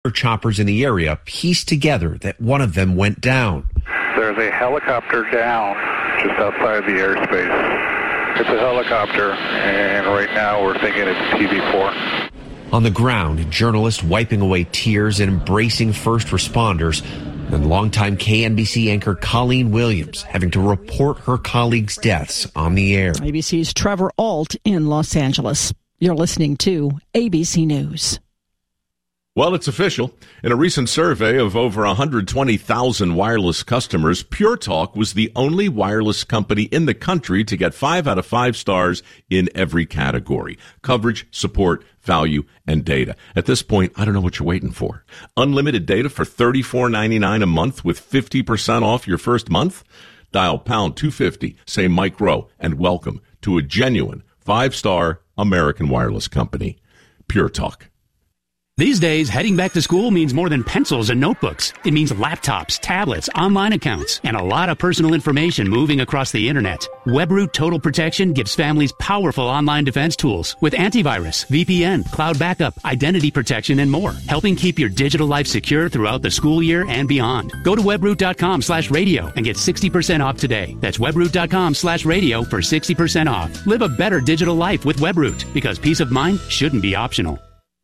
choppers in the area pieced together that one of them went down. There's a helicopter down just outside the airspace. It's a helicopter, and right now we're thinking it's TV-4. On the ground, journalists wiping away tears and embracing first responders, and longtime KNBC anchor Colleen Williams having to report her colleagues' deaths on the air. ABC's Trevor Ault in Los Angeles. You're listening to ABC News. Well, it's official. In a recent survey of over 120,000 wireless customers, Pure Talk was the only wireless company in the country to get 5 out of 5 stars in every category: coverage, support, value, and data. At this point, I don't know what you're waiting for. Unlimited data for $34.99 a month with 50% off your first month? Dial pound 250, say Mike Rowe, and welcome to a genuine 5-star American wireless company. Pure Talk. These days, heading back to school means more than pencils and notebooks. It means laptops, tablets, online accounts, and a lot of personal information moving across the internet. WebRoot Total Protection gives families powerful online defense tools with antivirus, VPN, cloud backup, identity protection, and more, helping keep your digital life secure throughout the school year and beyond. Go to webroot.com/radio and get 60% off today. That's webroot.com/radio for 60% off. Live a better digital life with WebRoot, because peace of mind shouldn't be optional.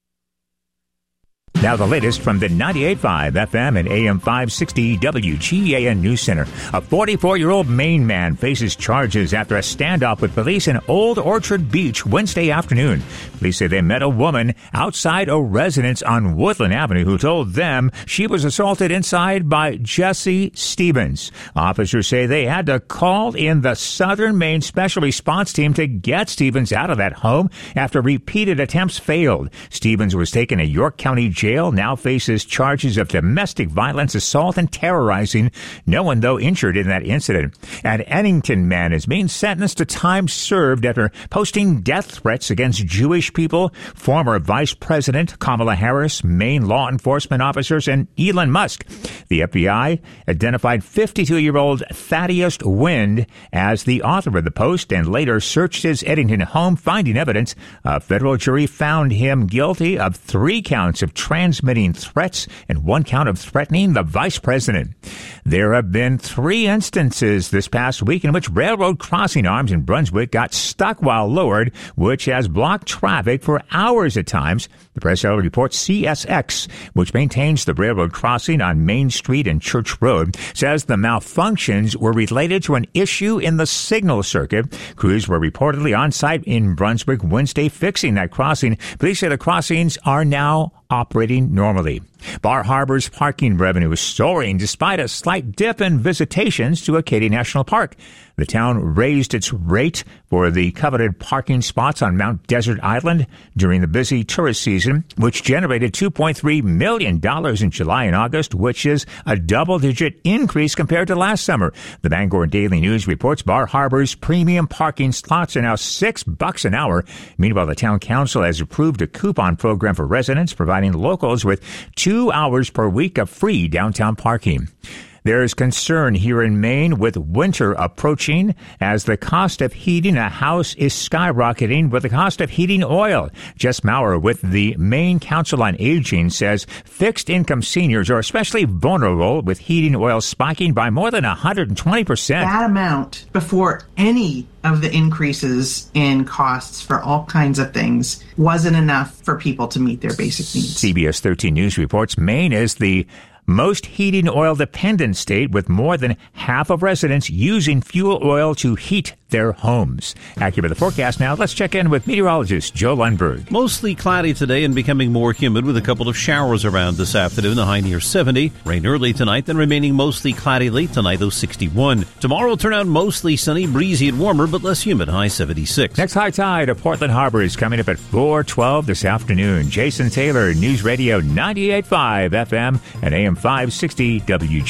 Now the latest from the 98.5 FM and AM 560 WGAN News Center. A 44-year-old Maine man faces charges after a standoff with police in Old Orchard Beach Wednesday afternoon. Police say they met a woman outside a residence on Woodland Avenue who told them she was assaulted inside by Jesse Stevens. Officers say they had to call in the Southern Maine Special Response Team to get Stevens out of that home after repeated attempts failed. Stevens was taken to York County Jail, now faces charges of domestic violence, assault, and terrorizing. No one, though, injured in that incident. An Ennington man is being sentenced to time served after posting death threats against Jewish people, former Vice President Kamala Harris, Maine law enforcement officers, and Elon Musk. The FBI identified 52-year-old Thaddeus Wind as the author of the post and later searched his Eddington home, finding evidence. A federal jury found him guilty of 3 counts of transmitting threats and 1 count of threatening the vice president. There have been 3 instances this past week in which railroad crossing arms in Brunswick got stuck while lowered, which has blocked traffic for hours at times. The press outlet reports CSX, which maintains the railroad crossing on Main Street and Church Road, says the malfunctions were related to an issue in the signal circuit. Crews were reportedly on site in Brunswick Wednesday fixing that crossing. Police say the crossings are now operating normally. Bar Harbor's parking revenue is soaring despite a slight dip in visitations to Acadia National Park. The town raised its rate for the coveted parking spots on Mount Desert Island during the busy tourist season, which generated $2.3 million in July and August, which is a double-digit increase compared to last summer. The Bangor Daily News reports Bar Harbor's premium parking slots are now $6 an hour. Meanwhile, the town council has approved a coupon program for residents, providing locals with 2 hours per week of free downtown parking. There's concern here in Maine with winter approaching as the cost of heating a house is skyrocketing with the cost of heating oil. Jess Maurer with the Maine Council on Aging says fixed-income seniors are especially vulnerable with heating oil spiking by more than 120%. That amount before any of the increases in costs for all kinds of things wasn't enough for people to meet their basic needs. CBS 13 News reports Maine is the most heating oil-dependent state, with more than half of residents using fuel oil to heat their homes. Accurate the forecast now. Let's check in with meteorologist Joe Lundberg. Mostly cloudy today and becoming more humid with a couple of showers around this afternoon, the high near 70. Rain early tonight, then remaining mostly cloudy late tonight, though 61. Tomorrow will turn out mostly sunny, breezy and warmer, but less humid, high 76. Next high tide of Portland Harbor is coming up at 4:12 this afternoon. Jason Taylor, News Radio 98.5 FM and AM 560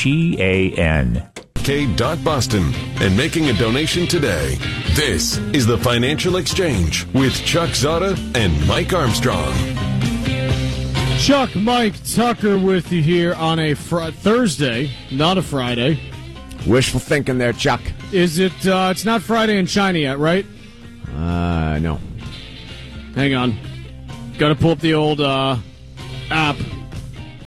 WGAN. Boston and making a donation today. This is the Financial Exchange with Chuck Zada and Mike Armstrong. Chuck, Mike Tucker with you here on a Thursday, not a Friday. Wishful thinking there, Chuck. Is it, it's not Friday in China yet, right? No. Hang on. Got to pull up the old app.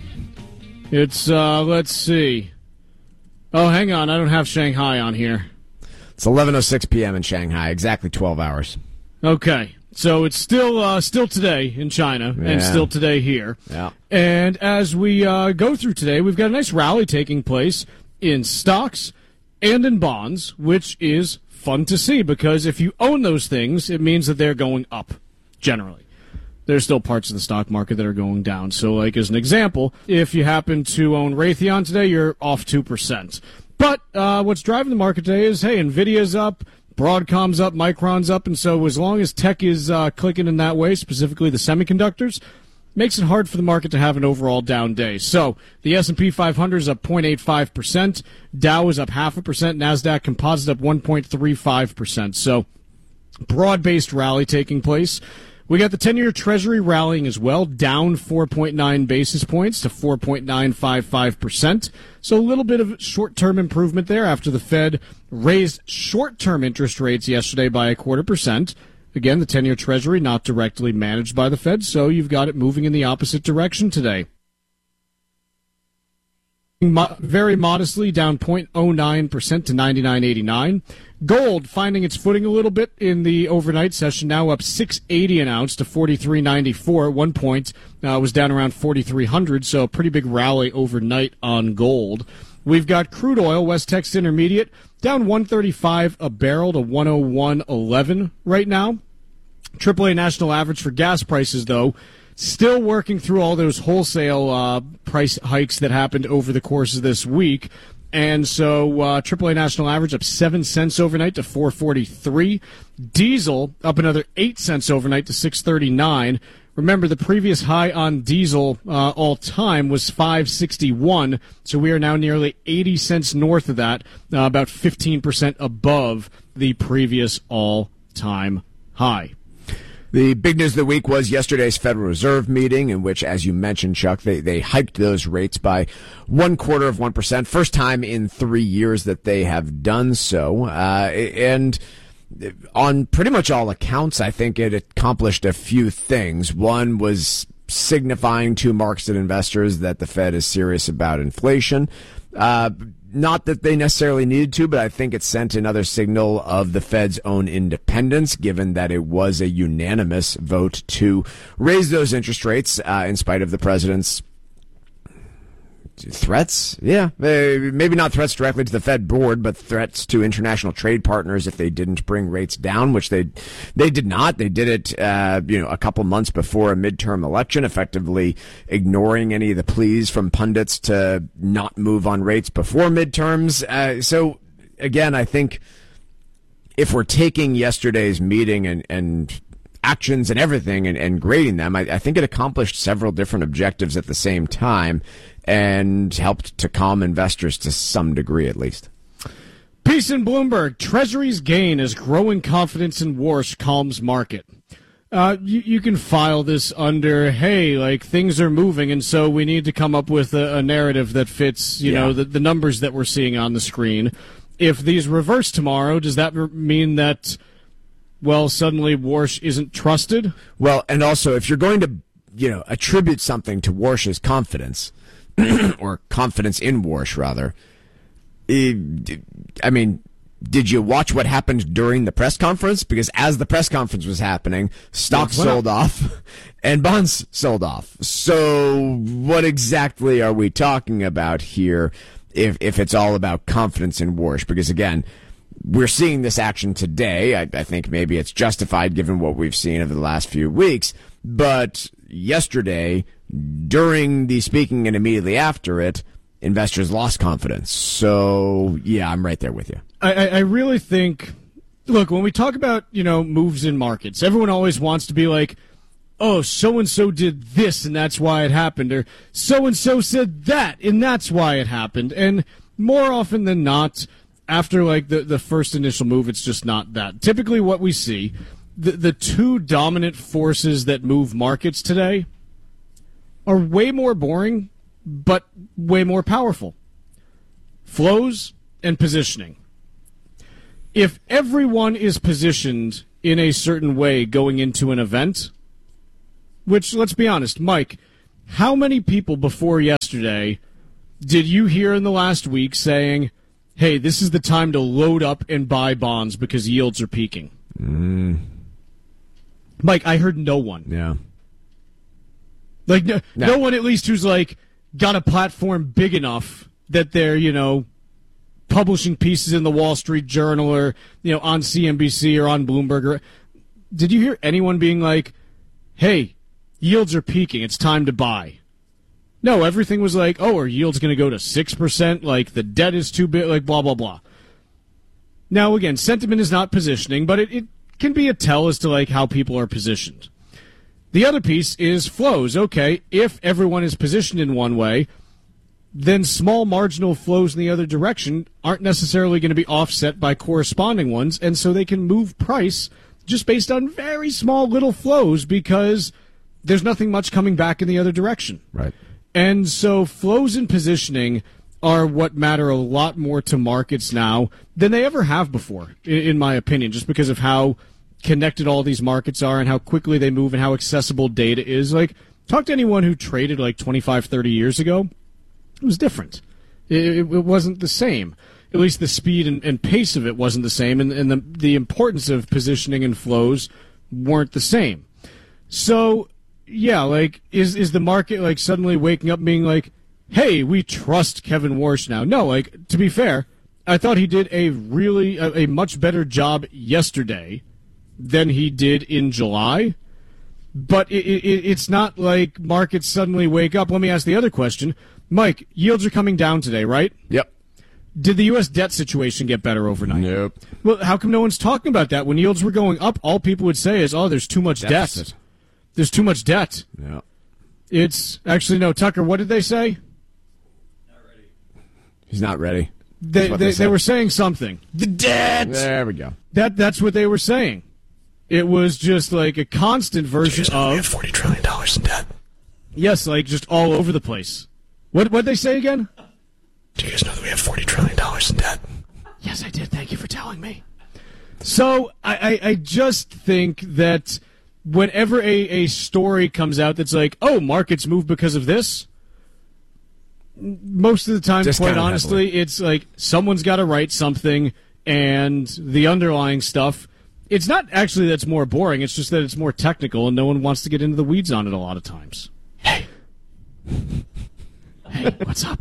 It's, let's see. Oh, hang on. I don't have Shanghai on here. It's 11:06 p.m. in Shanghai, exactly 12 hours. Okay. So it's still today in China and still today here. Yeah. And as we go through today, we've got a nice rally taking place in stocks and in bonds, which is fun to see because if you own those things, it means that they're going up, generally. There's still parts of the stock market that are going down. So, like, as an example, if you happen to own Raytheon today, you're off 2%. But what's driving the market today is, hey, NVIDIA's up, Broadcom's up, Micron's up, and so as long as tech is clicking in that way, specifically the semiconductors, makes it hard for the market to have an overall down day. So the S&P 500 is up 0.85%, Dow is up 0.5%, NASDAQ Composite up 1.35%. So broad-based rally taking place. We got the 10-year Treasury rallying as well, down 4.9 basis points to 4.955%. So a little bit of short-term improvement there after the Fed raised short-term interest rates yesterday by 0.25%. Again, the 10-year Treasury not directly managed by the Fed, so you've got it moving in the opposite direction today. Very modestly, down 0.09% to 99.89. Gold finding its footing a little bit in the overnight session, now up $6.80 an ounce to 43.94. At one point, was down around 4,300, so a pretty big rally overnight on gold. We've got crude oil, West Texas Intermediate, down 135 a barrel to 101.11 right now. AAA national average for gas prices, though, still working through all those wholesale price hikes that happened over the course of this week. And so AAA national average up 7 cents overnight to 4.43. Diesel up another 8 cents overnight to 6.39. Remember, the previous high on diesel all time was 5.61, so we are now nearly 80 cents north of that, about 15% above the previous all-time high. The big news of the week was yesterday's Federal Reserve meeting, in which, as you mentioned, Chuck, they hiked those rates by 0.25%. First time in 3 years that they have done so. And on pretty much all accounts, I think it accomplished a few things. One was signifying to markets and investors that the Fed is serious about inflation. Not that they necessarily needed to, but I think it sent another signal of the Fed's own independence, given that it was a unanimous vote to raise those interest rates in spite of the president's threats. Yeah, maybe not threats directly to the Fed board, but threats to international trade partners if they didn't bring rates down, which they did not. They did it, a couple months before a midterm election, effectively ignoring any of the pleas from pundits to not move on rates before midterms. So again, I think if we're taking yesterday's meeting and actions and everything and grading them, I think it accomplished several different objectives at the same time and helped to calm investors to some degree, at least. Peace in Bloomberg. Treasury's gain as growing confidence in Warsh calms market. You can file this under, hey, like, things are moving, and so we need to come up with a narrative that fits, the numbers that we're seeing on the screen. If these reverse tomorrow, does that mean that, well, suddenly Warsh isn't trusted? Well, and also, if you're going to, attribute something to Warsh's confidence, or confidence in Warsh, rather, I mean, did you watch what happened during the press conference? Because as the press conference was happening, stocks sold off and bonds sold off. So what exactly are we talking about here if it's all about confidence in Warsh? Because, again, we're seeing this action today. I think maybe it's justified given what we've seen over the last few weeks. But yesterday, during the speaking and immediately after it, investors lost confidence. So, yeah, I'm right there with you. I really think, look, when we talk about, moves in markets, everyone always wants to be like, oh, so-and-so did this and that's why it happened, or so-and-so said that and that's why it happened. And more often than not, after like the first initial move, it's just not that. Typically what we see, the two dominant forces that move markets today are way more boring, but way more powerful. Flows and positioning. If everyone is positioned in a certain way going into an event, which, let's be honest, Mike, how many people before yesterday did you hear in the last week saying, hey, this is the time to load up and buy bonds because yields are peaking? Mike, I heard no one. Yeah. Like, no one at least who's, like, got a platform big enough that they're, publishing pieces in the Wall Street Journal or, on CNBC or on Bloomberg. Did you hear anyone being like, hey, yields are peaking, it's time to buy? No, everything was like, oh, are yields going to go to 6%? Like, the debt is too big, like, blah, blah, blah. Now, again, sentiment is not positioning, but it can be a tell as to, like, how people are positioned. The other piece is flows. Okay, if everyone is positioned in one way, then small marginal flows in the other direction aren't necessarily going to be offset by corresponding ones, and so they can move price just based on very small little flows because there's nothing much coming back in the other direction. Right. And so flows and positioning are what matter a lot more to markets now than they ever have before, in my opinion, just because of how connected all these markets are and how quickly they move and how accessible data is. Like, talk to anyone who traded like 25, 30 years ago. It was different. It wasn't the same. At least the speed and pace of it wasn't the same, and the importance of positioning and flows weren't the same. So, yeah, like, is the market, like, suddenly waking up and being like, hey, we trust Kevin Warsh now? No, like, to be fair, I thought he did a much better job yesterday than he did in July. But it's not like markets suddenly wake up. Let me ask the other question. Mike, yields are coming down today, right? Yep. Did the U.S. debt situation get better overnight? Nope. Well, how come no one's talking about that? When yields were going up, all people would say is, oh, there's too much debt. There's too much debt. Yeah. It's actually, no, Tucker, what did they say? Not ready. He's not ready. They were saying something. The debt! There we go. That's what they were saying. It was just like a constant version of... We have $40 trillion in debt. Yes, like just all over the place. What'd they say again? Do you guys know that we have $40 trillion in debt? Yes, I did. Thank you for telling me. So I just think that whenever a story comes out that's like, oh, markets move because of this, most of the time, quite honestly, it's like someone's got to write something, and the underlying stuff, it's not actually that's more boring. It's just that it's more technical, and no one wants to get into the weeds on it a lot of times. Hey, what's up?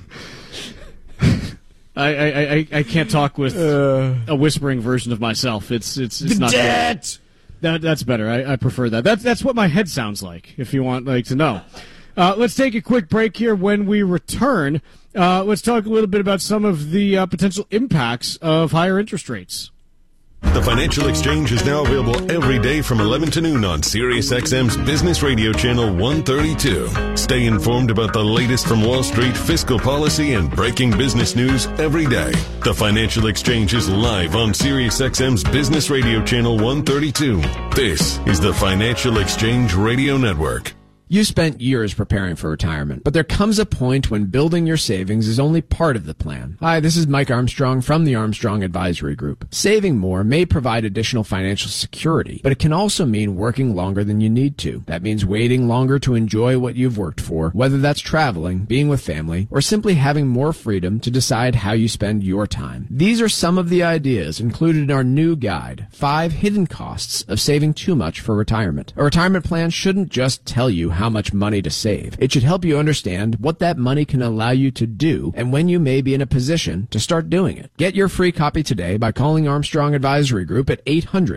I can't talk with a whispering version of myself. It's not debt. That's better. I prefer that. That's what my head sounds like. If you want to know, let's take a quick break here. When we return, let's talk a little bit about some of the potential impacts of higher interest rates. The Financial Exchange is now available every day from 11 to noon on SiriusXM's Business Radio Channel 132. Stay informed about the latest from Wall Street, fiscal policy, and breaking business news every day. The Financial Exchange is live on SiriusXM's Business Radio Channel 132. This is the Financial Exchange Radio Network. You spent years preparing for retirement, but there comes a point when building your savings is only part of the plan. Hi, this is Mike Armstrong from the Armstrong Advisory Group. Saving more may provide additional financial security, but it can also mean working longer than you need to. That means waiting longer to enjoy what you've worked for, whether that's traveling, being with family, or simply having more freedom to decide how you spend your time. These are some of the ideas included in our new guide, 5 Hidden Costs of Saving Too Much for Retirement. A retirement plan shouldn't just tell you how much money to save. It should help you understand what that money can allow you to do and when you may be in a position to start doing it. Get your free copy today by calling Armstrong Advisory Group at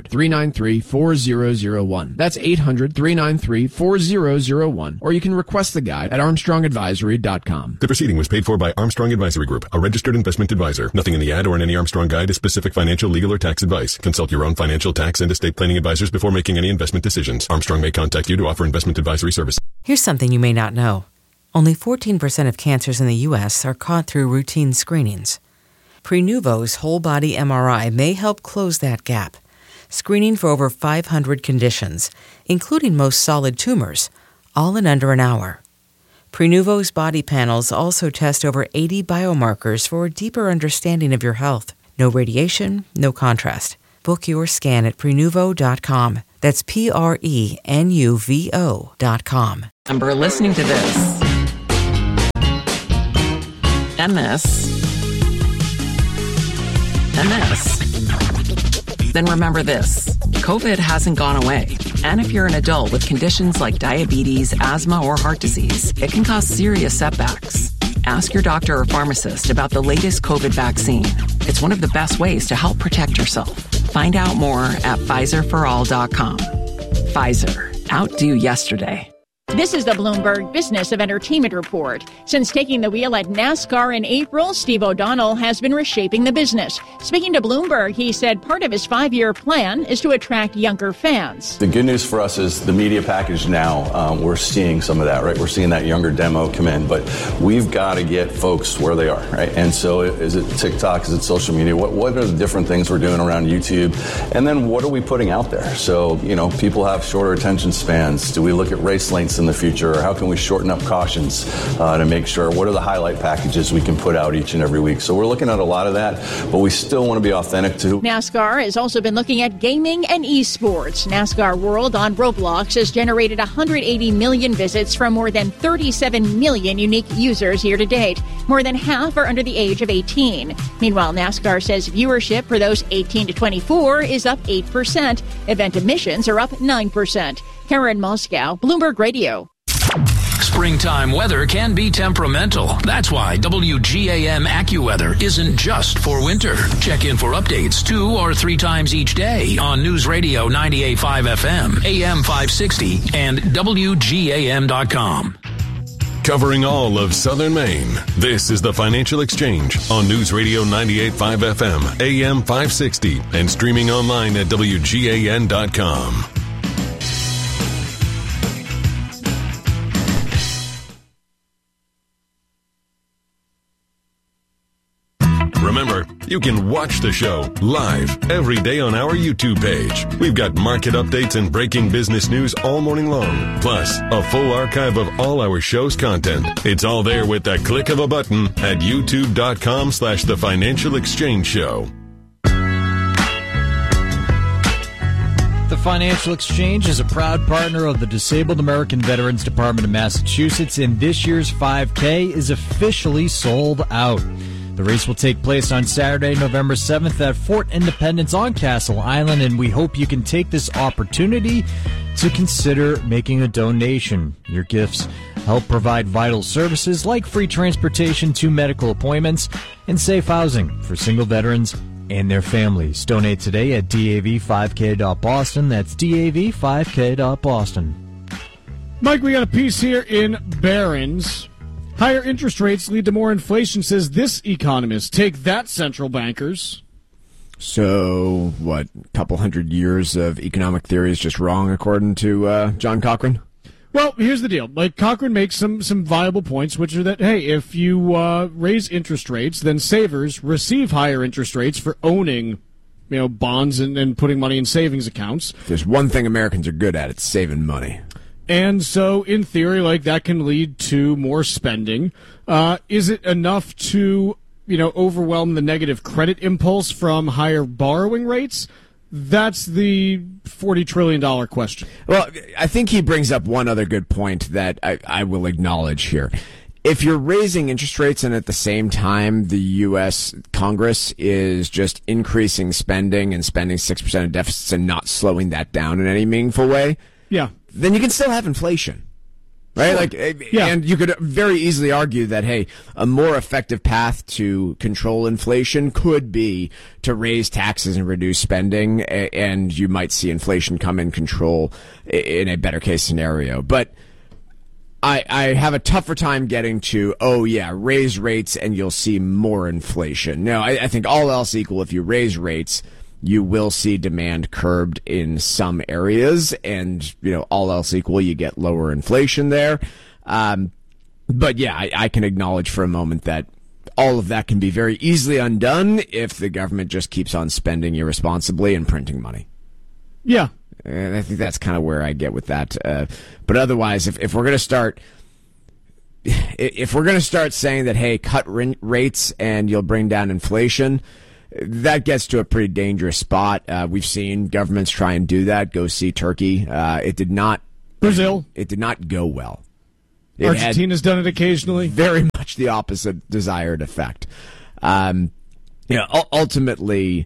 800-393-4001. That's 800-393-4001. Or you can request the guide at armstrongadvisory.com. The proceeding was paid for by Armstrong Advisory Group, a registered investment advisor. Nothing in the ad or in any Armstrong guide is specific financial, legal, or tax advice. Consult your own financial, tax, and estate planning advisors before making any investment decisions. Armstrong may contact you to offer investment advisory services. Here's something you may not know. Only 14% of cancers in the U.S. are caught through routine screenings. Prenuvo's whole-body MRI may help close that gap, screening for over 500 conditions, including most solid tumors, all in under an hour. Prenuvo's body panels also test over 80 biomarkers for a deeper understanding of your health. No radiation, no contrast. Book your scan at Prenuvo.com. That's Prenuvo.com. Listening to this. then this, then this. Then remember this, COVID hasn't gone away. And if you're an adult with conditions like diabetes, asthma, or heart disease, it can cause serious setbacks. Ask your doctor or pharmacist about the latest COVID vaccine. It's one of the best ways to help protect yourself. Find out more at PfizerForAll.com. Pfizer, outdo yesterday. This is the Bloomberg Business of Entertainment Report. Since taking the wheel at NASCAR in April, Steve O'Donnell has been reshaping the business. Speaking to Bloomberg, he said part of his 5-year plan is to attract younger fans. The good news for us is the media package now, we're seeing some of that, right? We're seeing that younger demo come in, but we've got to get folks where they are, right? And so is it TikTok? Is it social media? What are the different things we're doing around YouTube? And then what are we putting out there? So, people have shorter attention spans. Do we look at race lengths in the future, or how can we shorten up cautions to make sure, what are the highlight packages we can put out each and every week? So we're looking at a lot of that, but we still want to be authentic too. NASCAR has also been looking at gaming and esports. NASCAR World on Roblox has generated 180 million visits from more than 37 million unique users year to date. More than half are under the age of 18. Meanwhile, NASCAR says viewership for those 18 to 24 is up 8%. Event admissions are up 9%. Karen Moscow, Bloomberg Radio. Springtime weather can be temperamental. That's why WGAM AccuWeather isn't just for winter. Check in for updates 2 or 3 times each day on News Radio 98.5 FM, AM 560, and WGAM.com. Covering all of Southern Maine, this is the Financial Exchange on News Radio 98.5 FM, AM 560, and streaming online at WGAN.com. Remember, you can watch the show live every day on our YouTube page. We've got market updates and breaking business news all morning long, plus a full archive of all our show's content. It's all there with the click of a button at youtube.com/The Financial Exchange Show. The Financial Exchange is a proud partner of the Disabled American Veterans Department of Massachusetts, and this year's 5K is officially sold out. The race will take place on Saturday, November 7th at Fort Independence on Castle Island, and we hope you can take this opportunity to consider making a donation. Your gifts help provide vital services like free transportation to medical appointments and safe housing for single veterans and their families. Donate today at DAV5K.Boston. That's DAV5K.Boston. Mike, we got a piece here in Barron's. Higher interest rates lead to more inflation, says this economist. Take that, central bankers. So, what, a couple hundred years of economic theory is just wrong, according to John Cochrane? Well, here's the deal. Like, Cochrane makes some viable points, which are that, hey, if you raise interest rates, then savers receive higher interest rates for owning, bonds and putting money in savings accounts. If there's one thing Americans are good at, it's saving money. And so, in theory, that can lead to more spending. Is it enough to, overwhelm the negative credit impulse from higher borrowing rates? That's the $40 trillion question. Well, I think he brings up one other good point that I will acknowledge here. If you're raising interest rates and at the same time the U.S. Congress is just increasing spending and spending 6% of deficits and not slowing that down in any meaningful way, yeah, then you can still have inflation, right? Sure. And you could very easily argue that, hey, a more effective path to control inflation could be to raise taxes and reduce spending, and you might see inflation come in control in a better case scenario. But I have a tougher time getting to, raise rates and you'll see more inflation. No, I think all else equal, if you raise rates, you will see demand curbed in some areas, and, all else equal, you get lower inflation there. But yeah, I can acknowledge for a moment that all of that can be very easily undone if the government just keeps on spending irresponsibly and printing money. Yeah. And I think that's kind of where I get with that. But otherwise, if we're going to start, saying that, hey, cut rates and you'll bring down inflation, that gets to a pretty dangerous spot. We've seen governments try and do that. Go see Turkey. It did not. Brazil. It did not go well. Argentina's done it occasionally. Very much much the opposite desired effect. Ultimately,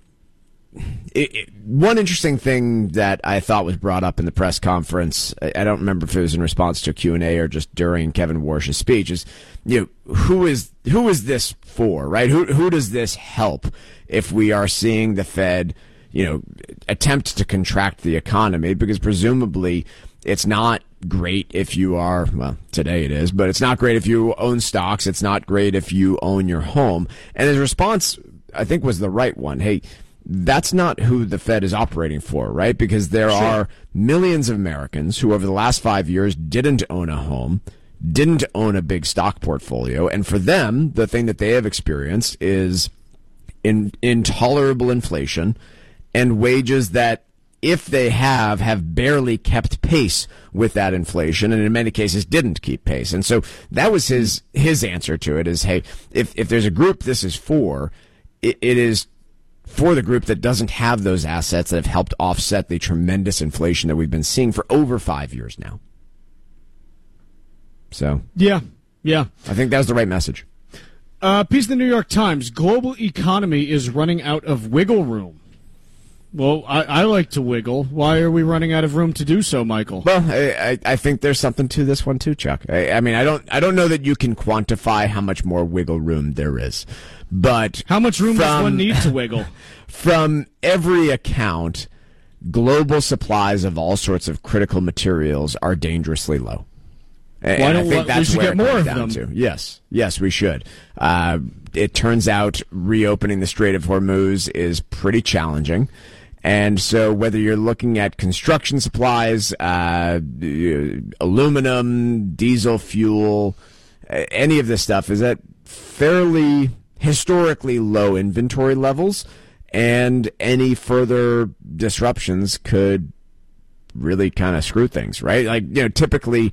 one interesting thing that I thought was brought up in the press conference, I don't remember if it was in response to a Q&A or just during Kevin Warsh's speech, is who is this for, right? Who does this help if we are seeing the Fed attempt to contract the economy? Because presumably it's not great if you are, well, today it is, but it's not great if you own stocks. It's not great if you own your home. And his response, I think, was the right one. Hey, that's not who the Fed is operating for, right? Because there are millions of Americans who over the last 5 years didn't own a home, didn't own a big stock portfolio. And for them, the thing that they have experienced is intolerable inflation and wages that, if they have barely kept pace with that inflation, and in many cases didn't keep pace. And so that was his answer to it is, hey, if there's a group this is for, it is for the group that doesn't have those assets that have helped offset the tremendous inflation that we've been seeing for over 5 years now. So yeah, I think that was the right message. Piece of the New York Times: global economy is running out of wiggle room. Well, I like to wiggle. Why are we running out of room to do so, Michael? Well, I think there's something to this one too, Chuck. I mean, I don't know that you can quantify how much more wiggle room there is, but how much room does one need to wiggle? From every account, global supplies of all sorts of critical materials are dangerously low. Why don't we should get more of them? Yes, we should. It turns out reopening the Strait of Hormuz is pretty challenging. And so whether you're looking at construction supplies, aluminum, diesel fuel, any of this stuff is at fairly historically low inventory levels, and any further disruptions could really kind of screw things, right? Like, typically,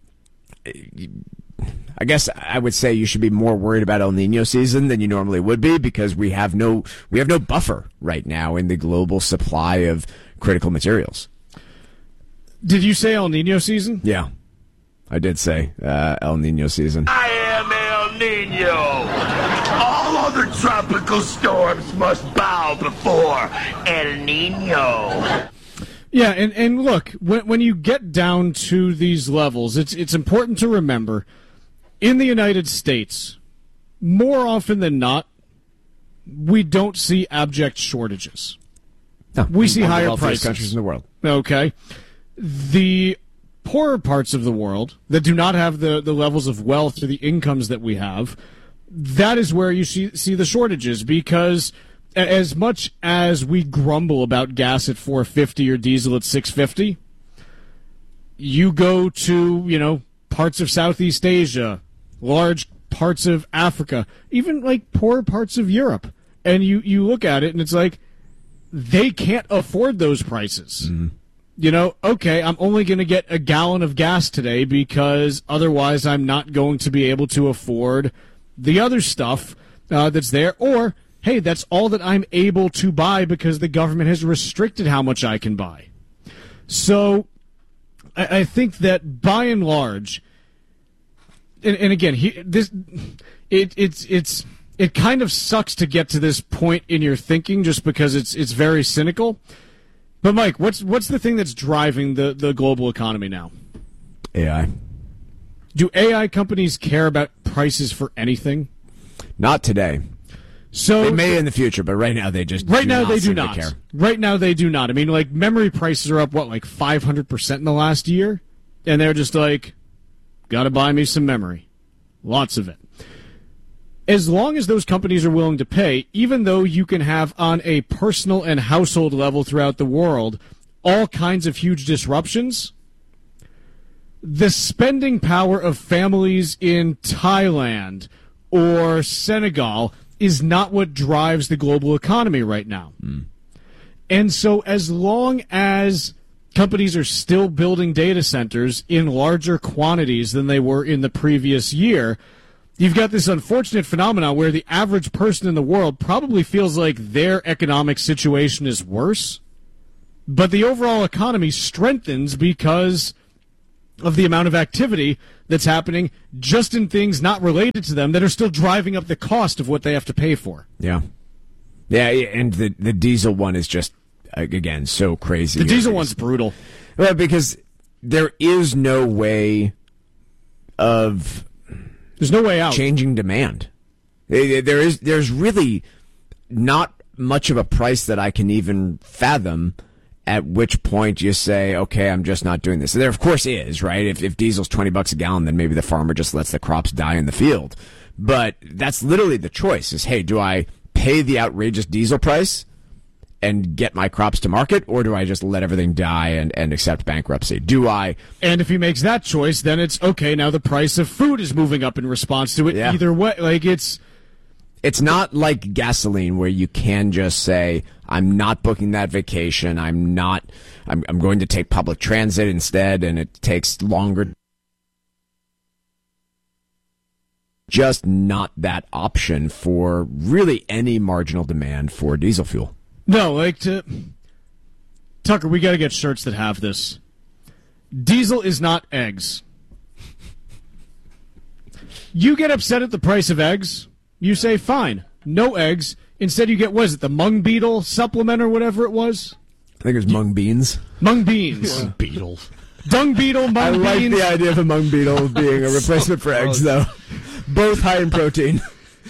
I guess I would say you should be more worried about El Nino season than you normally would be, because we have no buffer right now in the global supply of critical materials. Did you say El Nino season? Yeah, I did say El Nino season. I am El Nino. All other tropical storms must bow before El Nino. Yeah, and look, when you get down to these levels, it's important to remember, in the United States, more often than not, we don't see abject shortages. No, we see higher prices. Countries in the world. Okay. The poorer parts of the world that do not have the levels of wealth or the incomes that we have, that is where you see the shortages, because as much as we grumble about gas at $4.50 or diesel at $6.50, you go to, parts of Southeast Asia, large parts of Africa, even like poor parts of Europe, and you look at it and it's like they can't afford those prices. Mm-hmm. Okay, I'm only going to get a gallon of gas today because otherwise I'm not going to be able to afford the other stuff that's there, or hey, that's all that I'm able to buy because the government has restricted how much I can buy. So I think that by and large, and again, it kind of sucks to get to this point in your thinking just because it's very cynical. But Mike, what's the thing that's driving the global economy now? AI. Do AI companies care about prices for anything? Not today. So they may in the future, but right now they just do not care. Right now they do not. I mean, like, memory prices are up, like 500% in the last year? And they're just like, gotta buy me some memory. Lots of it. As long as those companies are willing to pay, even though you can have on a personal and household level throughout the world all kinds of huge disruptions, the spending power of families in Thailand or Senegal is not what drives the global economy right now. And so as long as companies are still building data centers in larger quantities than they were in the previous year, you've got this unfortunate phenomenon where the average person in the world probably feels like their economic situation is worse, but the overall economy strengthens because of the amount of activity that's happening just in things not related to them that are still driving up the cost of what they have to pay for. Yeah. Yeah, and the diesel one is just, again, so crazy. The diesel one's brutal. Well, because there is no way of... There's no way out. Changing demand. There's really not much of a price that I can even fathom at which point you say, okay, I'm just not doing this. There, of course, is, right? If diesel's $20 a gallon, then maybe the farmer just lets the crops die in the field. But that's literally the choice is, hey, do I pay the outrageous diesel price and get my crops to market, or do I just let everything die and accept bankruptcy? And if he makes that choice, then it's, okay, now the price of food is moving up in response to it. Yeah. Either way, It's not like gasoline where you can just say, I'm not booking that vacation. I'm going to take public transit instead, and it takes longer. Just not that option for really any marginal demand for diesel fuel. No, Tucker, we got to get shirts that have this. Diesel is not eggs. You get upset at the price of eggs. You say, fine, no eggs. Instead, you get, the Mung Beetle supplement or whatever it was? I think it was Mung Beans. Mung Beans. Mung Beetle. Dung Beetle, Mung Beans. I like the idea of a Mung Beetle being a replacement for eggs, though. Both high in protein.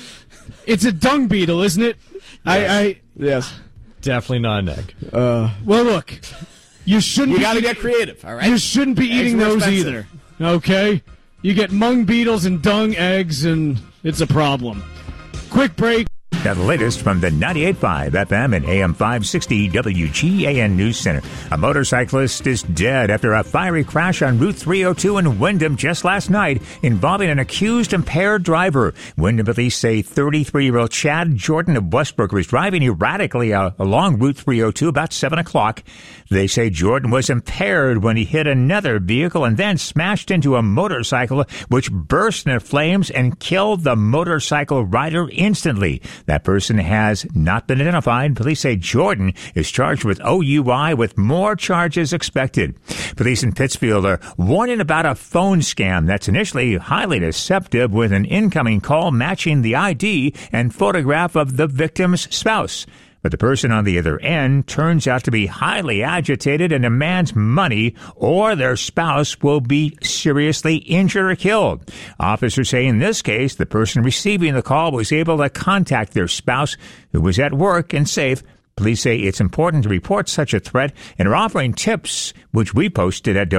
It's a dung beetle, isn't it? Yes. Yes. Definitely not an egg. Well, look, you got to get creative, all right? You shouldn't be eating those either, okay? You get Mung Beetles and dung eggs, and it's a problem. Quick break. Now the latest from the 98.5 FM and AM 560 WGAN News Center. A motorcyclist is dead after a fiery crash on Route 302 in Wyndham just last night involving an accused impaired driver. Wyndham police say 33-year-old Chad Jordan of Westbrook was driving erratically along Route 302 about 7 o'clock. They say Jordan was impaired when he hit another vehicle and then smashed into a motorcycle, which burst into flames and killed the motorcycle rider instantly. That person has not been identified. Police say Jordan is charged with OUI with more charges expected. Police in Pittsfield are warning about a phone scam that's initially highly deceptive with an incoming call matching the ID and photograph of the victim's spouse. But the person on the other end turns out to be highly agitated and demands money, or their spouse will be seriously injured or killed. Officers say in this case, the person receiving the call was able to contact their spouse, who was at work and safe. Police say it's important to report such a threat and are offering tips, which we posted at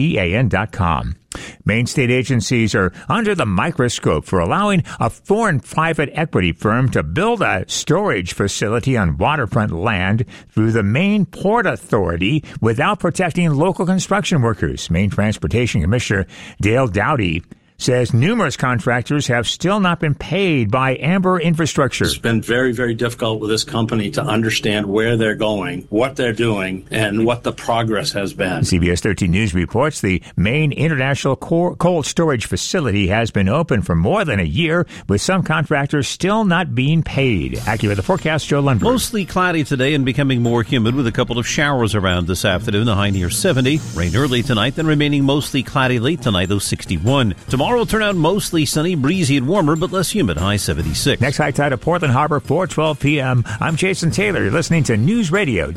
WGAN.com. Maine state agencies are under the microscope for allowing a foreign private equity firm to build a storage facility on waterfront land through the Maine Port Authority without protecting local construction workers. Maine Transportation Commissioner Dale Dowdy says numerous contractors have still not been paid by Amber Infrastructure. It's been very, very difficult with this company to understand where they're going, what they're doing, and what the progress has been. CBS 13 News reports the Maine International Cold Storage Facility has been open for more than a year, with some contractors still not being paid. Accurate the forecast, Joe Lundberg. Mostly cloudy today and becoming more humid with a couple of showers around this afternoon, the high near 70. Rain early tonight, then remaining mostly cloudy late tonight, though 61. Tomorrow will turn out mostly sunny, breezy, and warmer, but less humid, high 76. Next high tide at Portland Harbor, 4:12 p.m. I'm Jason Taylor. You're listening to News Radio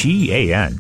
WGAN.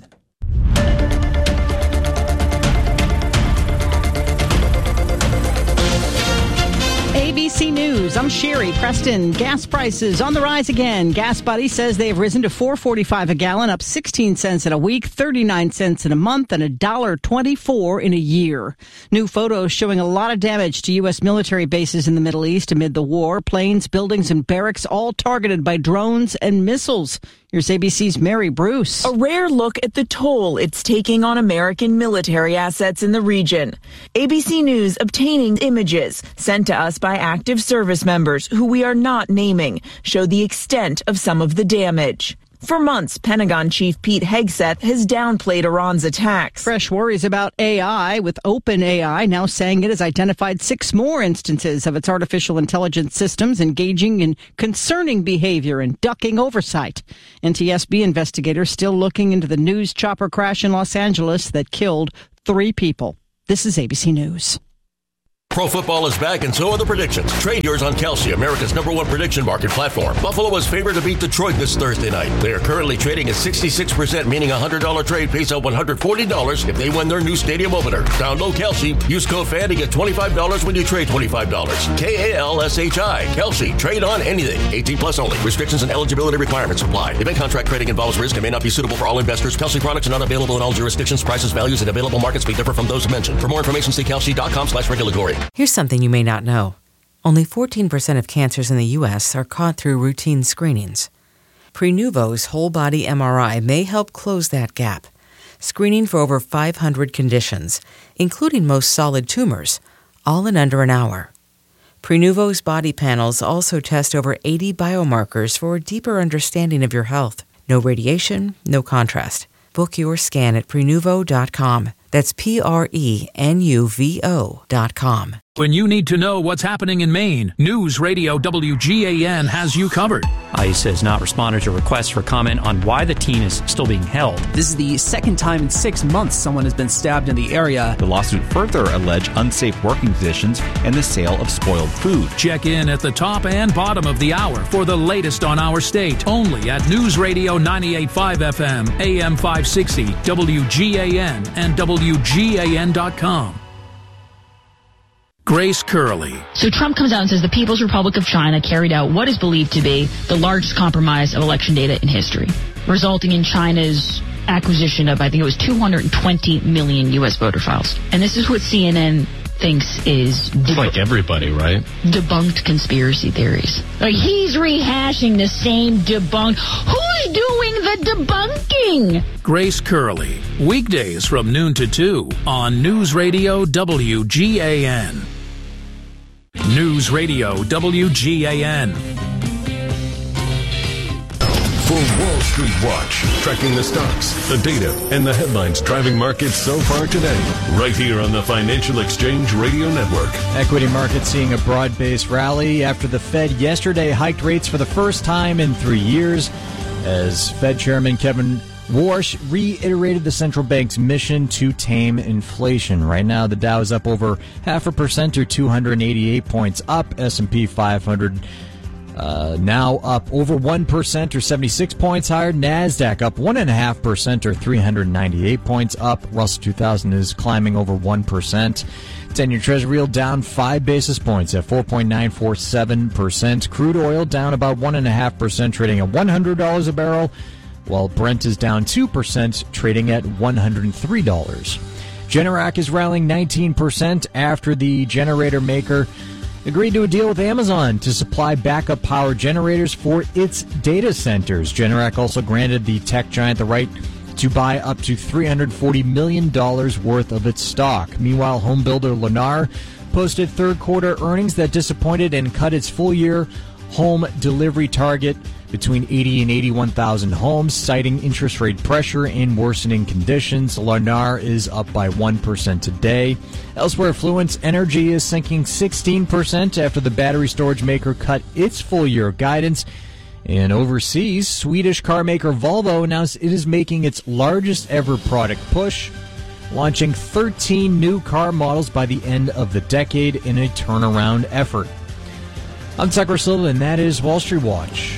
ABC News, I'm Sherry Preston. Gas prices on the rise again. Gas Buddy says they've risen to $4.45 a gallon, up 16 cents in a week, 39 cents in a month, and $1.24 in a year. New photos showing a lot of damage to U.S. military bases in the Middle East amid the war. Planes, buildings, and barracks all targeted by drones and missiles. Here's ABC's Mary Bruce. A rare look at the toll it's taking on American military assets in the region. ABC News obtaining images sent to us by active service members who we are not naming show the extent of some of the damage. For months, Pentagon Chief Pete Hegseth has downplayed Iran's attacks. Fresh worries about AI, with OpenAI now saying it has identified 6 more instances of its artificial intelligence systems engaging in concerning behavior and ducking oversight. NTSB investigators still looking into the news chopper crash in Los Angeles that killed 3 people. This is ABC News. Pro football is back, and so are the predictions. Trade yours on Kalshi, America's #1 prediction market platform. Buffalo was favored to beat Detroit this Thursday night. They are currently trading at 66%, meaning a $100 trade pays out $140 if they win their new stadium opener. Download Kalshi. Use code FAN to get $25 when you trade $25. KALSHI. Kalshi. Trade on anything. 18 plus only. Restrictions and eligibility requirements apply. Event contract trading involves risk and may not be suitable for all investors. Kalshi products are not available in all jurisdictions. Prices, values, and available markets may differ from those mentioned. For more information, see kalshi.com/regulatory. Here's something you may not know. Only 14% of cancers in the U.S. are caught through routine screenings. Prenuvo's whole-body MRI may help close that gap, screening for over 500 conditions, including most solid tumors, all in under an hour. Prenuvo's body panels also test over 80 biomarkers for a deeper understanding of your health. No radiation, no contrast. Book your scan at Prenuvo.com. That's Prenuvo.com. When you need to know what's happening in Maine, News Radio WGAN has you covered. ICE has not responded to requests for comment on why the teen is still being held. This is the second time in 6 months someone has been stabbed in the area. The lawsuit further alleged unsafe working conditions and the sale of spoiled food. Check in at the top and bottom of the hour for the latest on our state, only at News Radio 98.5 FM, AM 560, WGAN, and WGAN.com. Grace Curley. So Trump comes out and says the People's Republic of China carried out what is believed to be the largest compromise of election data in history, resulting in China's acquisition of, I think it was 220 million U.S. voter files. And this is what CNN thinks is... like everybody, right? Debunked conspiracy theories. Like, he's rehashing the same debunked... Who's doing the debunking? Grace Curley. Weekdays from noon to 2 on News Radio WGAN. News Radio WGAN. For Wall Street Watch, tracking the stocks, the data, and the headlines driving markets so far today, right here on the Financial Exchange Radio Network. Equity markets seeing a broad-based rally after the Fed yesterday hiked rates for the first time in 3 years, as Fed Chairman Kevin Warsh reiterated the central bank's mission to tame inflation. Right now, the Dow is up over 0.5% or 288 points up. S&P 500 now up over 1% or 76 points higher. NASDAQ up 1.5% or 398 points up. Russell 2000 is climbing over 1%. 10-year Treasury yield down 5 basis points at 4.947%. Crude oil down about 1.5%, trading at $100 a barrel, while Brent is down 2%, trading at $103. Generac is rallying 19% after the generator maker agreed to a deal with Amazon to supply backup power generators for its data centers. Generac also granted the tech giant the right to buy up to $340 million worth of its stock. Meanwhile, home builder Lennar posted third quarter earnings that disappointed and cut its full year home delivery target between 80 and 81,000 homes, citing interest rate pressure and worsening conditions. Lennar is up by 1% today. Elsewhere, Fluence Energy is sinking 16% after the battery storage maker cut its full-year guidance. And overseas, Swedish car maker Volvo announced it is making its largest ever product push, launching 13 new car models by the end of the decade in a turnaround effort. I'm Tucker Silva, and that is Wall Street Watch.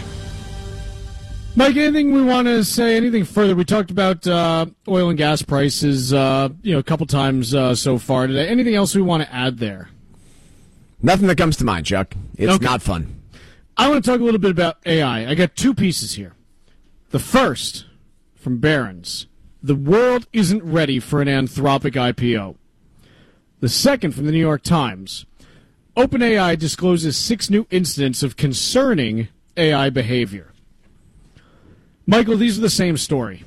Mike, anything we want to say, anything further? We talked about oil and gas prices a couple times so far today. Anything else we want to add there? Nothing that comes to mind, Chuck. It's not fun. I want to talk a little bit about AI. I got 2 pieces here. The first, from Barron's. The world isn't ready for an Anthropic IPO. The second, from the New York Times. OpenAI discloses 6 new incidents of concerning AI behavior. Michael, these are the same story.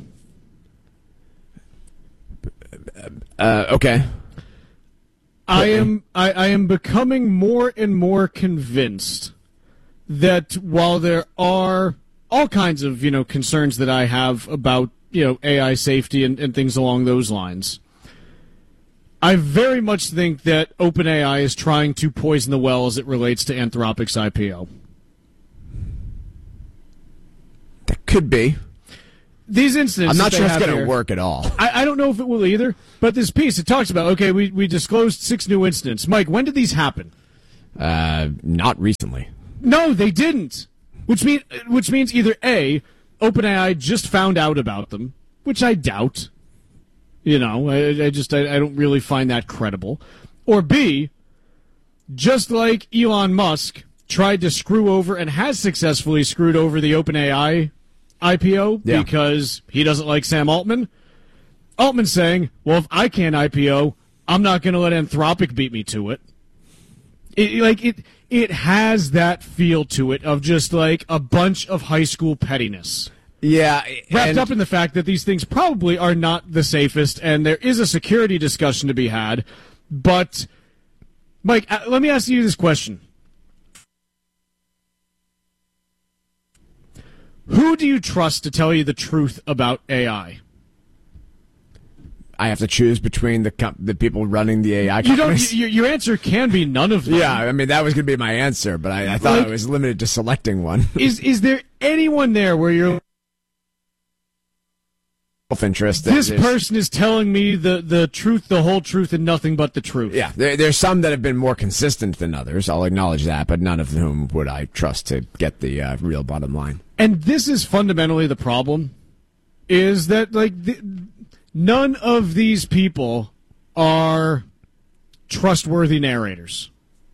Okay. I am becoming more and more convinced that while there are all kinds of, concerns that I have about, AI safety and things along those lines, I very much think that OpenAI is trying to poison the well as it relates to Anthropic's IPO. That could be. these incidents, I'm not sure it's going to work at all. I don't know if it will either, but this piece, it talks about, okay, we disclosed 6 new incidents. Mike, when did these happen? Not recently. No, they didn't. Which means either A, OpenAI just found out about them, which I doubt. You know, I don't really find that credible. Or B, just like Elon Musk tried to screw over and has successfully screwed over the OpenAI IPO because he doesn't like Sam Altman. Altman's saying, well, if I can't IPO, I'm not going to let Anthropic beat me to it. It has that feel to it of just like a bunch of high school pettiness. Yeah. Wrapped up in the fact that these things probably are not the safest, and there is a security discussion to be had. But, Mike, let me ask you this question. Who do you trust to tell you the truth about AI? I have to choose between the people running the AI companies. Your answer can be none of them. Yeah, I mean, that was going to be my answer, but I thought I was limited to selecting one. Is there anyone there where you're self-interest? This person is telling me the truth, the whole truth, and nothing but the truth. Yeah, there's some that have been more consistent than others. I'll acknowledge that, but none of whom would I trust to get the real bottom line. And this is fundamentally the problem, is that none of these people are trustworthy narrators.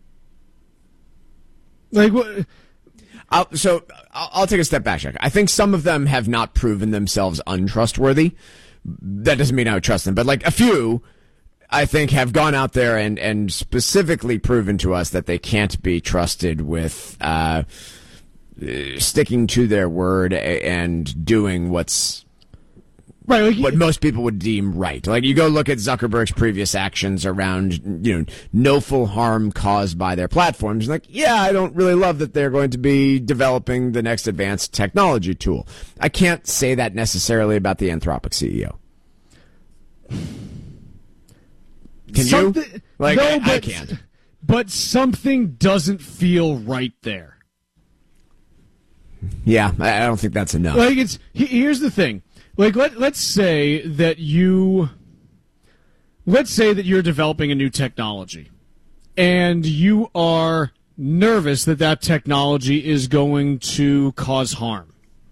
I'll take a step back, Chuck. I think some of them have not proven themselves untrustworthy. That doesn't mean I would trust them, but a few, I think, have gone out there and specifically proven to us that they can't be trusted with sticking to their word and doing what's right, what most people would deem right. You go look at Zuckerberg's previous actions around, no full harm caused by their platforms. I don't really love that they're going to be developing the next advanced technology tool. I can't say that necessarily about the Anthropic CEO. Can you? No, I can't. But something doesn't feel right there. Yeah, I don't think that's enough. Here's the thing. Let's say that you're developing a new technology, and you are nervous that technology is going to cause harm.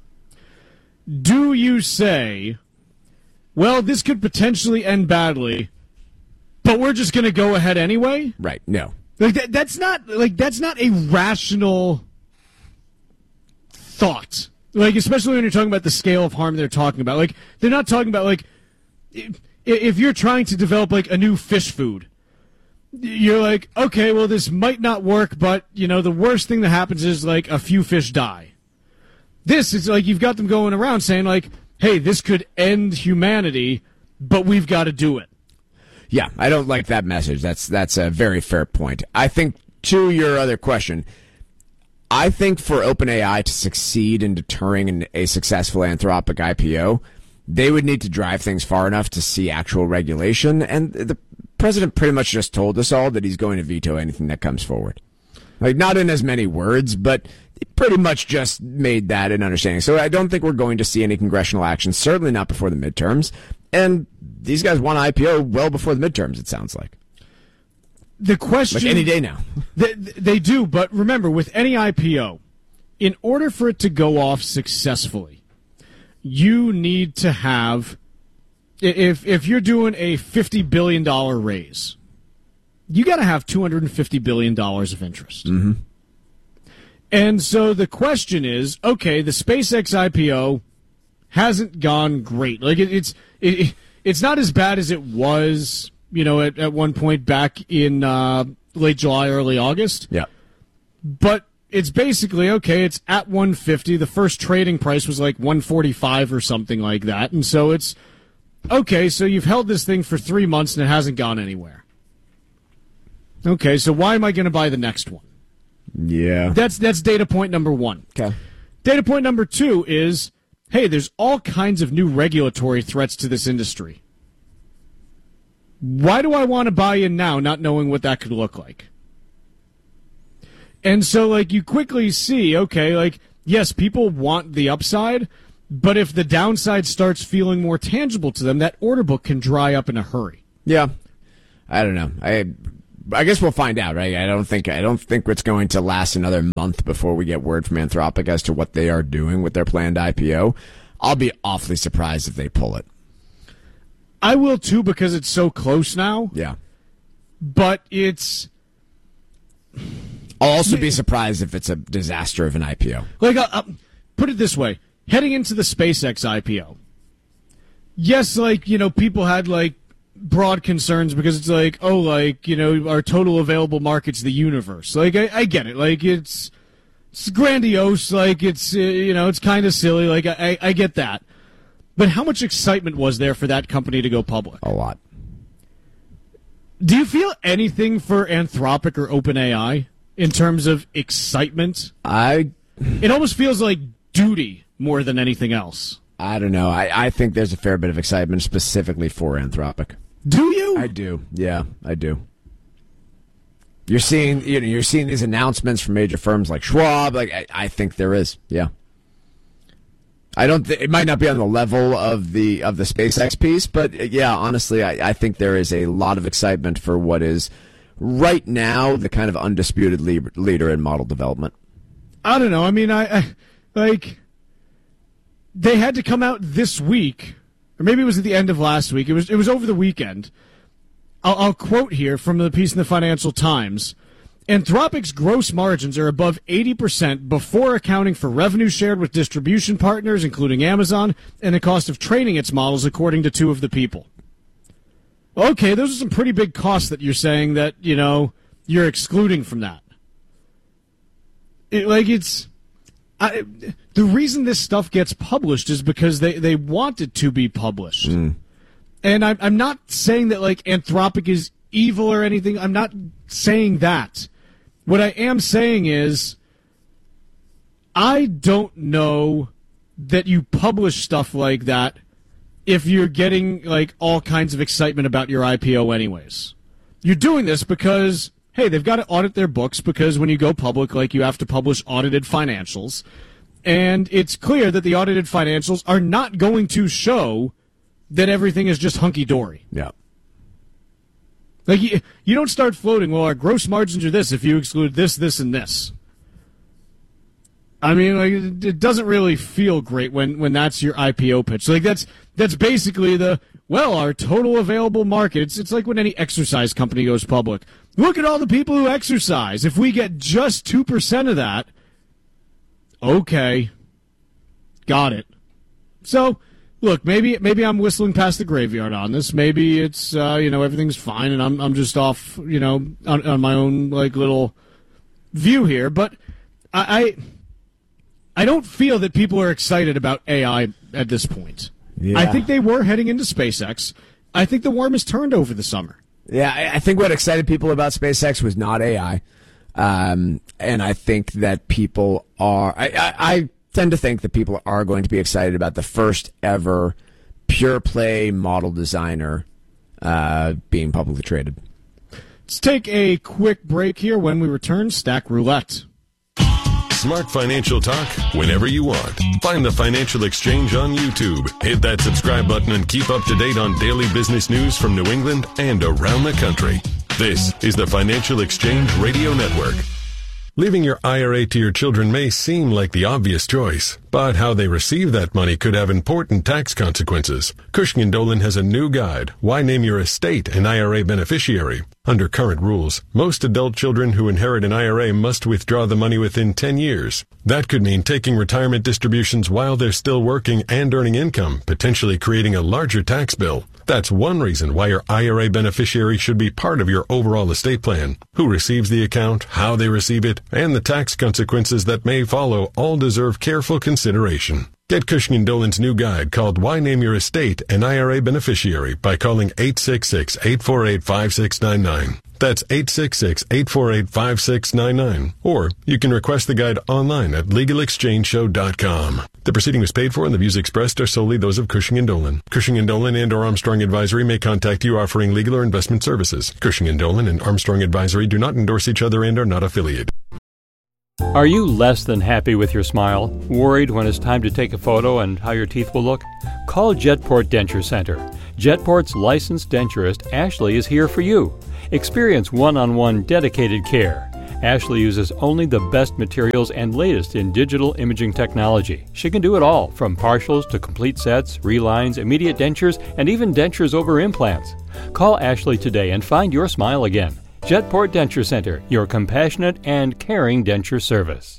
Do you say, well, this could potentially end badly, but we're just going to go ahead anyway? Right. No. That's not a rational thought. Especially when you're talking about the scale of harm they're talking about. They're not talking about, if you're trying to develop, a new fish food, you're okay, well, this might not work, but, the worst thing that happens is, a few fish die. This is, you've got them going around saying, hey, this could end humanity, but we've got to do it. Yeah, I don't like that message. That's a very fair point. I think, to your other question, I think for OpenAI to succeed in deterring a successful Anthropic IPO, they would need to drive things far enough to see actual regulation, and the president pretty much just told us all that he's going to veto anything that comes forward. Not in as many words, but he pretty much just made that an understanding. So I don't think we're going to see any congressional action, certainly not before the midterms, and these guys want IPO well before the midterms, it sounds like. The question, any day now. They do, but remember, with any IPO, in order for it to go off successfully, you need to have, if you're doing a $50 billion raise, you got to have $250 billion of interest. Mm-hmm. And so the question is, okay, the SpaceX IPO hasn't gone great. It's not as bad as it was, at one point back in late July, early August. Yeah. But it's basically, okay, it's at 150. The first trading price was 145 or something like that. And so it's, okay, so you've held this thing for 3 months and it hasn't gone anywhere. Okay, so why am I going to buy the next one? Yeah. That's data point number one. Okay. Data point number two is, hey, there's all kinds of new regulatory threats to this industry. Why do I want to buy in now, not knowing what that could look like? And so, you quickly see, okay, yes, people want the upside, But if the downside starts feeling more tangible to them, that order book can dry up in a hurry. Yeah. I don't know. I guess we'll find out, right? I don't think it's going to last another month before we get word from Anthropic as to what they are doing with their planned IPO. I'll be awfully surprised if they pull it. I will too, because it's so close now. Yeah. But it's... I'll also be surprised if it's a disaster of an IPO. Like, put it this way. Heading into the SpaceX IPO, yes, like, people had, like, broad concerns because it's like, our total available market's the universe. Like, I get it. Like, it's grandiose. Like, it's, it's kind of silly. Like, I get that. But how much excitement was there for that company to go public? A lot. Do you feel anything for Anthropic or OpenAI in terms of excitement? It almost feels like duty more than anything else. I don't know. I think there's a fair bit of excitement specifically for Anthropic. Do you? I do. Yeah, I do. You're seeing these announcements from major firms like Schwab. Like I think there is. Yeah. I don't. It might not be on the level of the SpaceX piece, but yeah, honestly, I think there is a lot of excitement for what is right now the kind of undisputed leader in model development. I don't know. I mean, I like. They had to come out this week, or maybe it was at the end of last week. It was over the weekend. I'll quote here from the piece in the Financial Times. Anthropic's gross margins are above 80% before accounting for revenue shared with distribution partners, including Amazon, and the cost of training its models, according to two of the people. Okay, those are some pretty big costs that you're saying that, you're excluding from that. The reason this stuff gets published is because they want it to be published. And I'm not saying that, like, Anthropic is evil or anything. I'm not saying that. What I am saying is I don't know that you publish stuff like that if you're getting, like, all kinds of excitement about your IPO anyways. You're doing this because, hey, they've got to audit their books because when you go public, like, you have to publish audited financials. And it's clear that the audited financials are not going to show that everything is just hunky-dory. Yeah. Like, you don't start floating, well, our gross margins are this if you exclude this, this, and this. I mean, like, it doesn't really feel great when that's your IPO pitch. So, like, that's basically our total available market. It's like when any exercise company goes public. Look at all the people who exercise. If we get just 2% of that, okay, got it. So, look, maybe I'm whistling past the graveyard on this. Maybe it's everything's fine and I'm just off on my own like little view here. But I don't feel that people are excited about AI at this point. Yeah. I think they were heading into SpaceX. I think the worm has turned over the summer. Yeah, I think what excited people about SpaceX was not AI. And I think that people are... I tend to think that people are going to be excited about the first ever pure play model designer being publicly traded. Let's take a quick break here. When we return, Stack Roulette. Smart financial talk whenever you want. Find the Financial Exchange on YouTube. Hit that subscribe button and keep up to date on daily business news from New England and around the country. This is the Financial Exchange Radio Network. Leaving your IRA to your children may seem like the obvious choice, but how they receive that money could have important tax consequences. Cushing & Dolan has a new guide, Why Name Your Estate an IRA Beneficiary. Under current rules, most adult children who inherit an IRA must withdraw the money within 10 years. That could mean taking retirement distributions while they're still working and earning income, potentially creating a larger tax bill. That's one reason why your IRA beneficiary should be part of your overall estate plan. Who receives the account, how they receive it, and the tax consequences that may follow all deserve careful consideration. Get Cushing & Dolan's new guide called Why Name Your Estate an IRA Beneficiary by calling 866-848-5699. That's 866-848-5699. Or you can request the guide online at LegalExchangeShow.com. The proceeding was paid for and the views expressed are solely those of Cushing & Dolan. Cushing & Dolan and or Armstrong Advisory may contact you offering legal or investment services. Cushing & Dolan and Armstrong Advisory do not endorse each other and are not affiliated. Are you less than happy with your smile? Worried when it's time to take a photo and how your teeth will look? Call Jetport Denture Center. Jetport's licensed denturist, Ashley, is here for you. Experience one-on-one dedicated care. Ashley uses only the best materials and latest in digital imaging technology. She can do it all, from partials to complete sets, relines, immediate dentures, and even dentures over implants. Call Ashley today and find your smile again. Jetport Denture Center, your compassionate and caring denture service.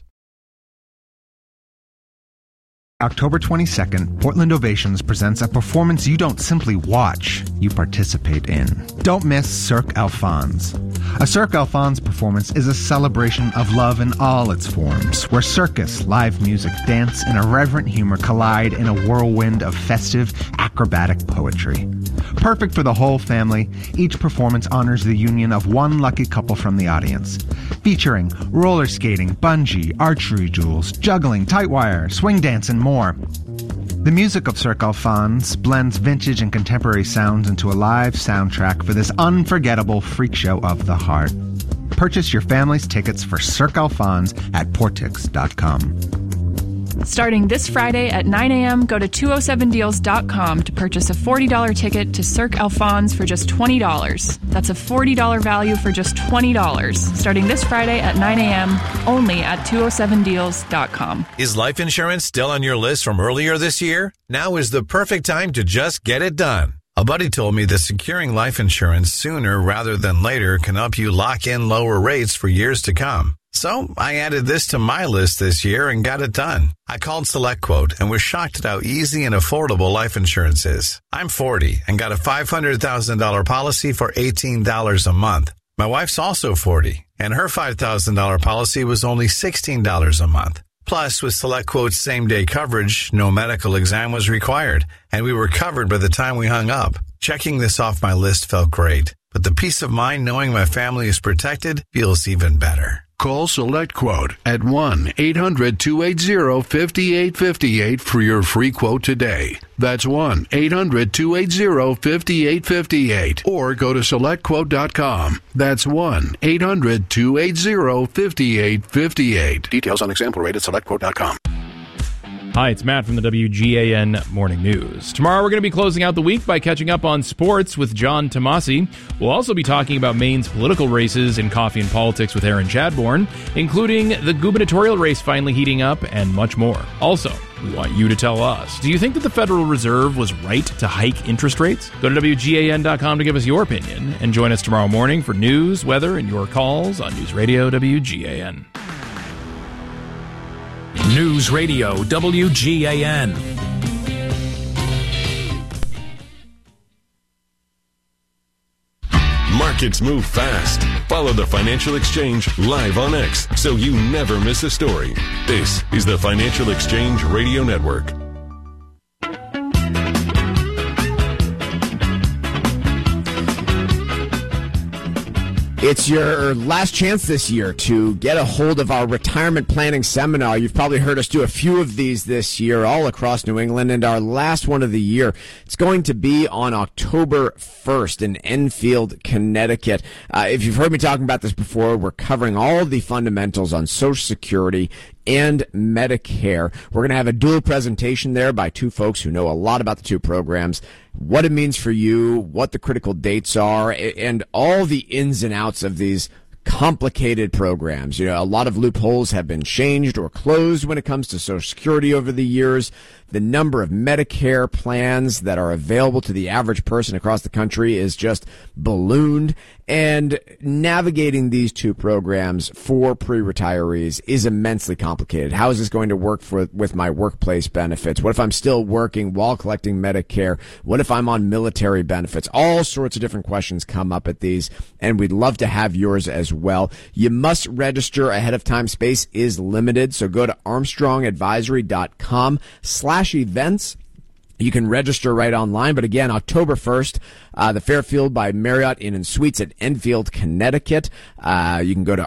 October 22nd, Portland Ovations presents a performance you don't simply watch, you participate in. Don't miss Cirque Alphonse. A Cirque Alphonse performance is a celebration of love in all its forms, where circus, live music, dance, and irreverent humor collide in a whirlwind of festive, acrobatic poetry. Perfect for the whole family, each performance honors the union of one lucky couple from the audience. Featuring roller skating, bungee, archery duels, juggling, tight wire, swing dance, and more. The music of Cirque Alphonse blends vintage and contemporary sounds into a live soundtrack for this unforgettable freak show of the heart. Purchase your family's tickets for Cirque Alphonse at Portix.com. Starting this Friday at 9 a.m., go to 207deals.com to purchase a $40 ticket to Cirque Alphonse for just $20. That's a $40 value for just $20. Starting this Friday at 9 a.m., only at 207deals.com. Is life insurance still on your list from earlier this year? Now is the perfect time to just get it done. A buddy told me that securing life insurance sooner rather than later can help you lock in lower rates for years to come. So I added this to my list this year and got it done. I called SelectQuote and was shocked at how easy and affordable life insurance is. I'm 40 and got a $500,000 policy for $18 a month. My wife's also 40 and her $5,000 policy was only $16 a month. Plus, with SelectQuote's same-day coverage, no medical exam was required, and we were covered by the time we hung up. Checking this off my list felt great, but the peace of mind knowing my family is protected feels even better. Call SelectQuote at 1-800-280-5858 for your free quote today. That's 1-800-280-5858. Or go to SelectQuote.com. That's 1-800-280-5858. Details on example rate at SelectQuote.com. Hi, it's Matt from the WGAN Morning News. Tomorrow we're going to be closing out the week by catching up on sports with John Tomasi. We'll also be talking about Maine's political races in Coffee and Politics with Aaron Chadbourne, including the gubernatorial race finally heating up and much more. Also, we want you to tell us, do you think that the Federal Reserve was right to hike interest rates? Go to WGAN.com to give us your opinion and join us tomorrow morning for news, weather, and your calls on News Radio WGAN. News Radio WGAN. Markets move fast. Follow the Financial Exchange live on X so you never miss a story. This is the Financial Exchange Radio Network. It's your last chance this year to get a hold of our retirement planning seminar. You've probably heard us do a few of these this year all across New England, and our last one of the year, it's going to be on October 1st in Enfield, Connecticut. If you've heard me talking about this before, we're covering all the fundamentals on Social Security and Medicare. We're going to have a dual presentation there by two folks who know a lot about the two programs, what it means for you, what the critical dates are, and all the ins and outs of these complicated programs. You know, a lot of loopholes have been changed or closed when it comes to Social Security over the years. The number of Medicare plans that are available to the average person across the country is just ballooned. And navigating these two programs for pre-retirees is immensely complicated. How is this going to work with my workplace benefits? What if I'm still working while collecting Medicare? What if I'm on military benefits? All sorts of different questions come up at these, and we'd love to have yours as well. You must register ahead of time. Space is limited, so go to armstrongadvisory.com/events. You can register right online, but again, October 1st, the Fairfield by Marriott Inn and Suites at Enfield, Connecticut. You can go to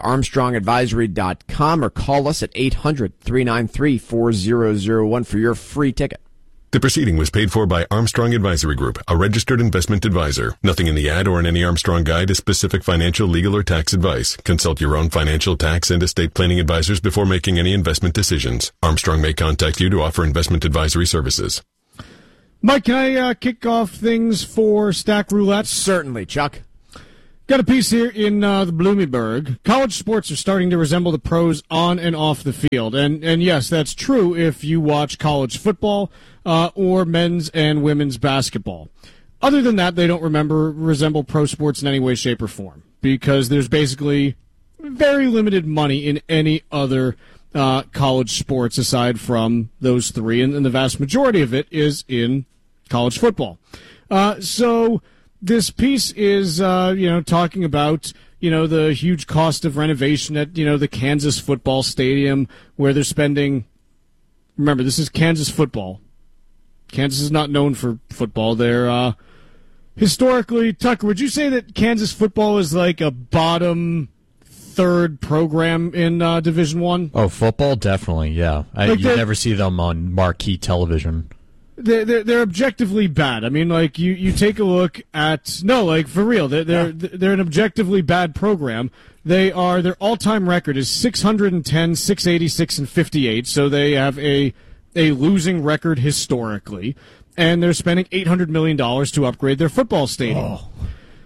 armstrongadvisory.com or call us at 800-393-4001 for your free ticket. The proceeding was paid for by Armstrong Advisory Group, a registered investment advisor. Nothing in the ad or in any Armstrong guide is specific financial, legal, or tax advice. Consult your own financial, tax, and estate planning advisors before making any investment decisions. Armstrong may contact you to offer investment advisory services. Mike, can I kick off things for Stack Roulette? Certainly, Chuck. Got a piece here in the Bloomberg. College sports are starting to resemble the pros on and off the field. And yes, that's true if you watch college football or men's and women's basketball. Other than that, they don't resemble pro sports in any way, shape, or form because there's basically very limited money in any other college sports aside from those three, and the vast majority of it is in college football. So this piece is, talking about, the huge cost of renovation at, the Kansas football stadium where they're spending. Remember, this is Kansas football. Kansas is not known for football. They're historically, Tucker, would you say that Kansas football is like a bottom third program in Division I? Oh, football, definitely, yeah. You never see them on marquee television. They're objectively bad. I mean, like you take a look at for real. They're an objectively bad program. Their all-time record is 610, 686, and 58. So they have a losing record historically, and they're spending $800 million to upgrade their football stadium. Oh.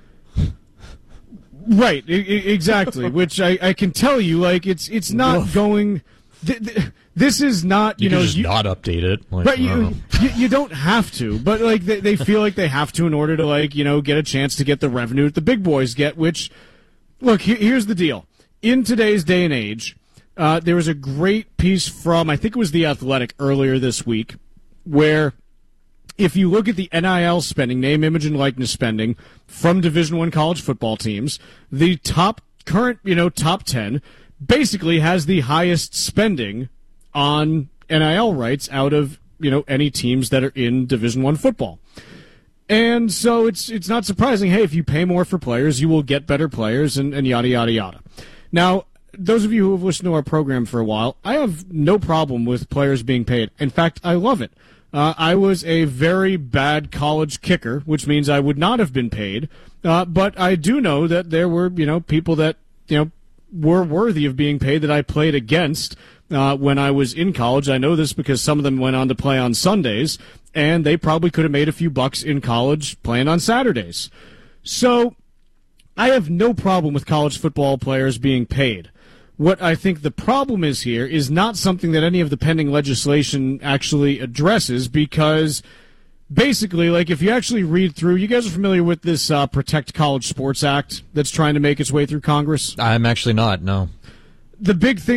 Right, exactly. Which I can tell you, like it's not going. This is not, you can just not update it. Like, right, you don't have to, but like they feel like they have to in order to get a chance to get the revenue that the big boys get. Which, look, here's the deal. In today's day and age, there was a great piece from, I think it was The Athletic earlier this week, where if you look at the NIL spending, name, image, and likeness spending from Division I college football teams, the top 10 basically has the highest spending on NIL rights out of, any teams that are in Division I football. And so it's not surprising, hey, if you pay more for players, you will get better players and yada, yada, yada. Now, those of you who have listened to our program for a while, I have no problem with players being paid. In fact, I love it. I was a very bad college kicker, which means I would not have been paid. But I do know that there were, people that, were worthy of being paid that I played against when I was in college. I know this because some of them went on to play on Sundays, and they probably could have made a few bucks in college playing on Saturdays. So I have no problem with college football players being paid. What I think the problem is here is not something that any of the pending legislation actually addresses, because basically, like, if you actually read through, you guys are familiar with this Protect College Sports Act that's trying to make its way through Congress? I'm actually not, no. The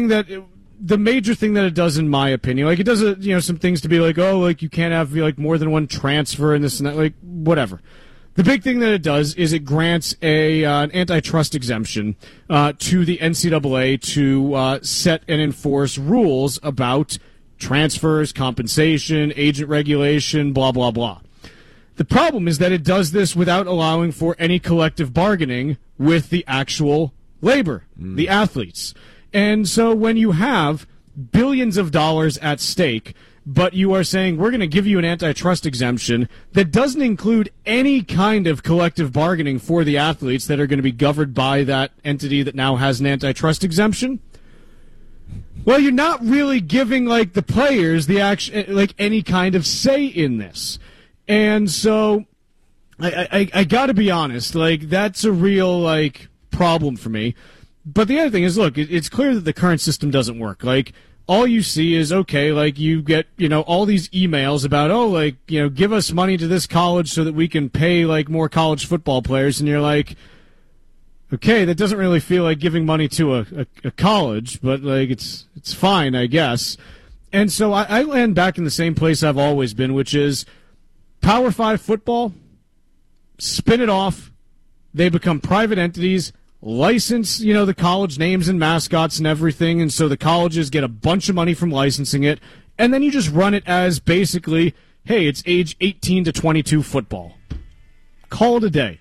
major thing that it does, in my opinion, like, it does, some things to be like, oh, like, you can't have, like, more than one transfer and this and that, like, whatever. The big thing that it does is it grants an antitrust exemption to the NCAA to set and enforce rules about transfers, compensation, agent regulation, blah, blah, blah. The problem is that it does this without allowing for any collective bargaining with the actual labor, the athletes. And so when you have billions of dollars at stake, but you are saying we're going to give you an antitrust exemption that doesn't include any kind of collective bargaining for the athletes that are going to be governed by that entity that now has an antitrust exemption, well, you're not really giving, like, the players the any kind of say in this. And so I got to be honest, like, that's a real, like, problem for me. But the other thing is, look, it's clear that the current system doesn't work. Like, all you see is, okay, like, you get, all these emails about, oh, like, give us money to this college so that we can pay, like, more college football players. And you're like, okay, that doesn't really feel like giving money to a college, but, like, it's fine, I guess. And so I land back in the same place I've always been, which is Power 5 football, spin it off. They become private entities, license, the college names and mascots and everything, and so the colleges get a bunch of money from licensing it, and then you just run it as basically, hey, it's age 18 to 22 football. Call it a day.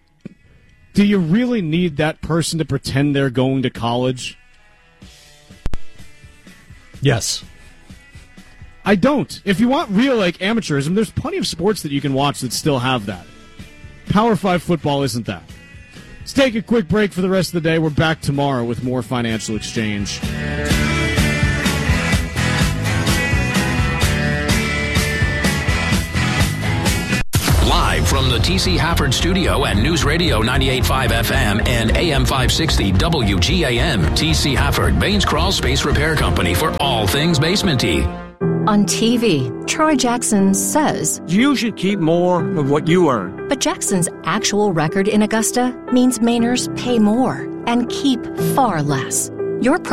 Do you really need that person to pretend they're going to college? Yes. I don't. If you want real, amateurism, there's plenty of sports that you can watch that still have that. Power 5 football isn't that. Let's take a quick break for the rest of the day. We're back tomorrow with more Financial Exchange. Live from the TC Hafford Studio at News Radio 98.5 FM and AM 560 WGAM. TC Hafford, Baines Crawl Space Repair Company for all things basement-y. On TV, Troy Jackson says, "You should keep more of what you earn." But Jackson's actual record in Augusta means Mainers pay more and keep far less. Your